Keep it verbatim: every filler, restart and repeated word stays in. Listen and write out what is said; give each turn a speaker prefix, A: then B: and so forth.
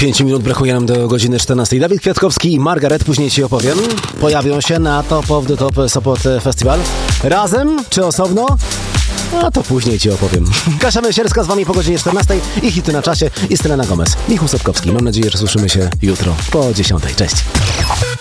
A: Pięć minut brakuje nam do godziny czternastej. Dawid Kwiatkowski i Margaret, później ci opowiem, pojawią się na Top of the Top Sopot Festival. Razem czy osobno? A to później ci opowiem. Kasia Mysierska z wami po godzinie czternastej i hity na czasie i Selena Gomez. Michał Sotkowski. Mam nadzieję, że słyszymy się jutro po dziesiątej. Cześć.